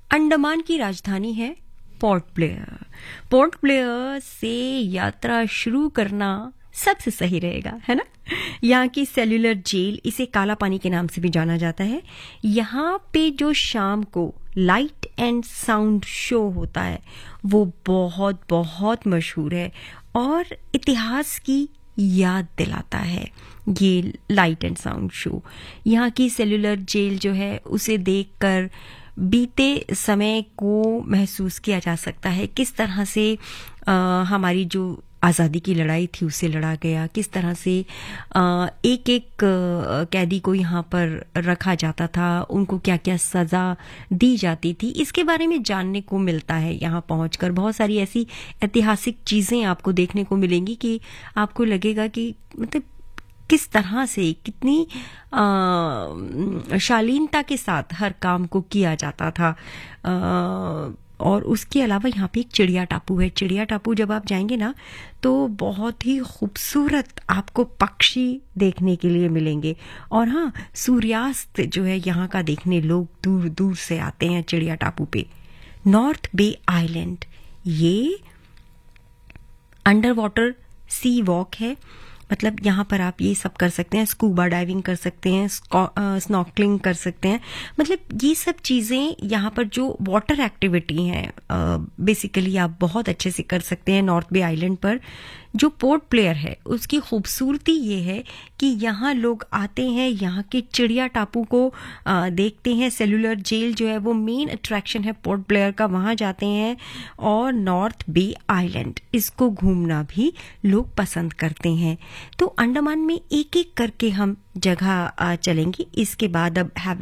अंडमान की राजधानी है पोर्ट ब्लेयर। पोर्ट ब्लेयर से यात्रा शुरू करना सबसे सही रहेगा, है ना। यहाँ की सेल्यूलर जेल, इसे काला पानी के नाम से भी जाना जाता है। यहाँ पे जो शाम को लाइट एंड साउंड शो होता है वो बहुत बहुत मशहूर है और इतिहास की याद दिलाता है ये लाइट एंड साउंड शो। यहाँ की सेल्यूलर जेल जो है उसे देखकर बीते समय को महसूस किया जा सकता है, किस तरह से हमारी जो आज़ादी की लड़ाई थी उसे लड़ा गया, किस तरह से एक एक कैदी को यहाँ पर रखा जाता था, उनको क्या क्या सज़ा दी जाती थी, इसके बारे में जानने को मिलता है। यहाँ पहुंचकर बहुत सारी ऐसी ऐतिहासिक चीज़ें आपको देखने को मिलेंगी कि आपको लगेगा कि मतलब किस तरह से कितनी शालीनता के साथ हर काम को किया जाता था। और उसके अलावा यहाँ पे एक चिड़िया टापू है। चिड़िया टापू जब आप जाएंगे ना तो बहुत ही खूबसूरत आपको पक्षी देखने के लिए मिलेंगे। और हाँ, सूर्यास्त जो है यहाँ का देखने लोग दूर दूर से आते हैं चिड़िया टापू पे। नॉर्थ बे आइलैंड ये अंडर वाटर सी वॉक है, मतलब यहाँ पर आप ये सब कर सकते हैं, स्कूबा डाइविंग कर सकते हैं, स्नॉर्कलिंग कर सकते हैं, मतलब ये सब चीज़ें यहाँ पर जो वाटर एक्टिविटी हैं बेसिकली आप बहुत अच्छे से कर सकते हैं नॉर्थ बे आइलैंड पर। जो पोर्ट ब्लेयर है उसकी खूबसूरती ये है कि यहाँ लोग आते हैं, यहाँ के चिड़िया टापू को देखते हैं। सेल्यूलर जेल जो है वो मेन अट्रैक्शन है पोर्ट ब्लेयर का, वहाँ जाते हैं। और नॉर्थ बे आइलैंड, इसको घूमना भी लोग पसंद करते हैं। तो अंडमान में एक एक करके हम जगह चलेंगे। इसके बाद अब